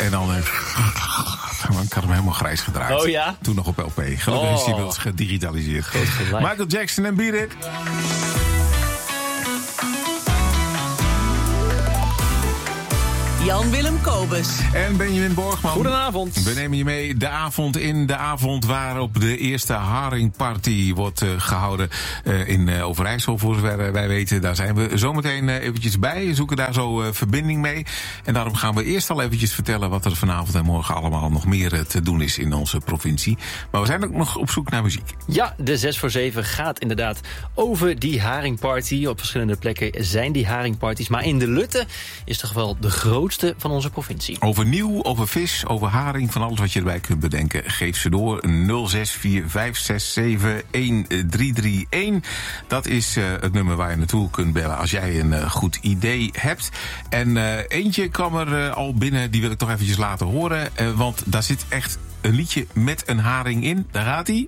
En dan... ik had hem helemaal grijs gedraaid. Oh ja? Toen nog op LP. Gelukkig is hij inmiddels gedigitaliseerd. Michael Jackson en Beat It. Jan-Willem Kobus. En Benjamin Borgman. Goedenavond. We nemen je mee de avond in. De avond waarop de eerste haringparty wordt gehouden in Overijssel, voor zover wij weten. Daar zijn we zometeen eventjes bij. We zoeken daar zo verbinding mee. En daarom gaan we eerst al eventjes vertellen wat er vanavond en morgen allemaal nog meer te doen is in onze provincie. Maar we zijn ook nog op zoek naar muziek. Ja, de 6 voor 7 gaat inderdaad over die haringparty. Op verschillende plekken zijn die haringparties. Maar in de Lutte is toch wel de grootste van onze provincie. Over nieuw, over vis, over haring, van alles wat je erbij kunt bedenken. Geef ze door. 0645671331. Dat is het nummer waar je naartoe kunt bellen als jij een goed idee hebt. En eentje kwam er al binnen, die wil ik toch eventjes laten horen. Want daar zit echt een liedje met een haring in. Daar gaat hij.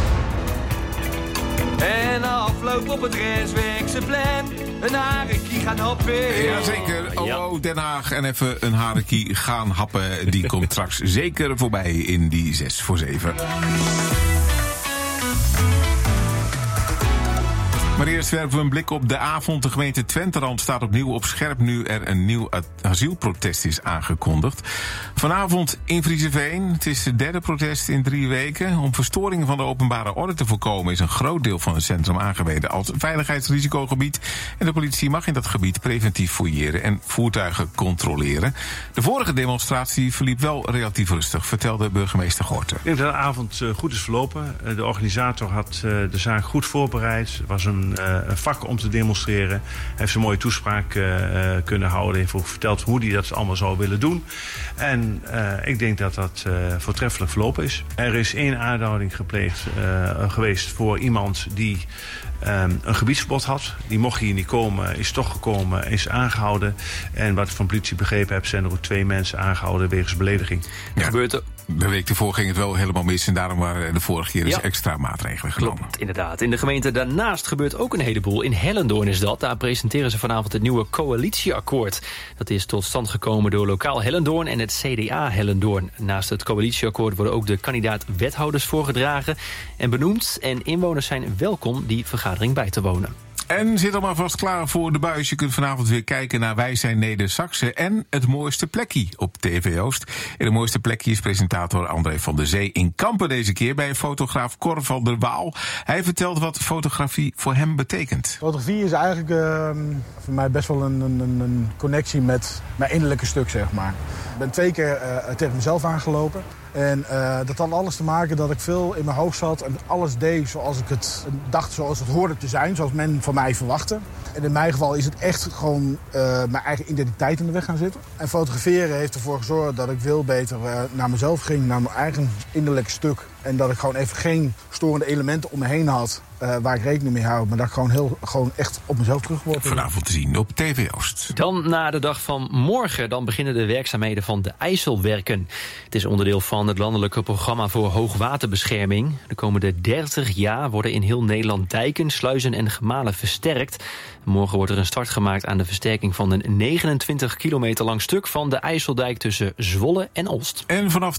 En afloop op het Rensweekse plan. Een harenkie gaan happen. Jazeker. Oh, Den Haag. En even een harenkie gaan happen. Die komt straks zeker voorbij in die 6 voor 7. Maar eerst werpen we een blik op de avond. De gemeente Twenterand staat opnieuw op scherp nu er een nieuw asielprotest is aangekondigd. Vanavond in Vriezeveen. Het is het derde protest in 3 weken. Om verstoringen van de openbare orde te voorkomen is een groot deel van het centrum aangewezen als veiligheidsrisicogebied. En de politie mag in dat gebied preventief fouilleren en voertuigen controleren. De vorige demonstratie verliep wel relatief rustig, vertelde burgemeester Gorten. Ik denk dat de avond goed is verlopen. De organisator had de zaak goed voorbereid. Het was een vak om te demonstreren. Hij heeft een mooie toespraak kunnen houden. Hij heeft ook verteld hoe hij dat allemaal zou willen doen. En ik denk dat dat voortreffelijk verlopen is. Er is 1 aanhouding gepleegd geweest voor iemand die een gebiedsverbod had. Die mocht hier niet komen, is toch gekomen, is aangehouden. En wat ik van politie begrepen heb, zijn er ook 2 mensen aangehouden wegens belediging. Ja. Gebeurt er. De week ervoor ging het wel helemaal mis en daarom waren de vorige keer dus extra maatregelen genomen. Klopt, inderdaad. In de gemeente daarnaast gebeurt ook een heleboel. In Hellendoorn is dat. Daar presenteren ze vanavond het nieuwe coalitieakkoord. Dat is tot stand gekomen door lokaal Hellendoorn en het CDA Hellendoorn. Naast het coalitieakkoord worden ook de kandidaat-wethouders voorgedragen en benoemd. En inwoners zijn welkom die vergadering bij te wonen. En zit allemaal vast klaar voor de buis. Je kunt vanavond weer kijken naar Wij zijn Neder-Saxe en Het Mooiste Plekkie op TV Oost. En Het Mooiste Plekkie is presentator André van der Zee in Kampen deze keer bij fotograaf Cor van der Waal. Hij vertelt wat fotografie voor hem betekent. Fotografie is eigenlijk voor mij best wel een connectie met mijn innerlijke stuk, zeg maar. Ik ben 2 keer tegen mezelf aangelopen. En dat had alles te maken dat ik veel in mijn hoofd zat en alles deed zoals ik het dacht, zoals het hoorde te zijn, zoals men van mij verwachtte. En in mijn geval is het echt gewoon mijn eigen identiteit in de weg gaan zitten. En fotograferen heeft ervoor gezorgd dat ik veel beter naar mezelf ging, naar mijn eigen innerlijke stuk. En dat ik gewoon even geen storende elementen om me heen had waar ik rekening mee hou. Maar dat ik gewoon echt op mezelf terugword. Vanavond te zien op TV Oost. Dan na de dag van morgen, dan beginnen de werkzaamheden van de IJsselwerken. Het is onderdeel van het landelijke programma voor hoogwaterbescherming. De komende 30 jaar worden in heel Nederland dijken, sluizen en gemalen versterkt. Morgen wordt er een start gemaakt aan de versterking van een 29 kilometer lang stuk van de IJsseldijk tussen Zwolle en Olst. En vanaf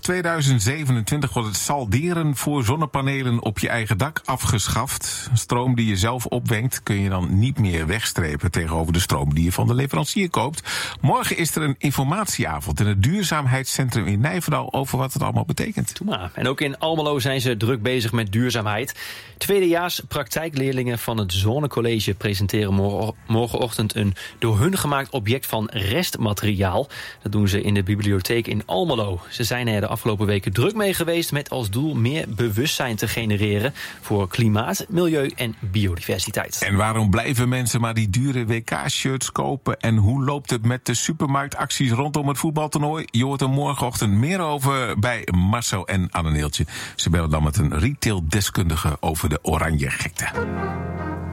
2027 wordt het salderen voor zonnepanelen op je eigen dak afgeschaft. Stroom die je zelf opwenkt kun je dan niet meer wegstrepen tegenover de stroom die je van de leverancier koopt. Morgen is er een informatieavond in het duurzaamheidscentrum in Nijverdal over wat het allemaal betekent. Doe maar. En ook in Almelo zijn ze druk bezig met duurzaamheid. Tweedejaars praktijkleerlingen van het Zonnecollege presenteren morgenochtend een door hun gemaakt object van restmateriaal. Dat doen ze in de bibliotheek in Almelo. Ze zijn er de afgelopen weken druk mee geweest met als doel meer bewustzijn te genereren voor klimaat, milieu en biodiversiteit. En waarom blijven mensen maar die dure WK-shirts kopen? En hoe loopt het met de supermarktacties rondom het voetbaltoernooi? Je hoort er morgenochtend meer over bij Marcel en Anneneeltje. Ze bellen dan met een retaildeskundige over de oranje gekte.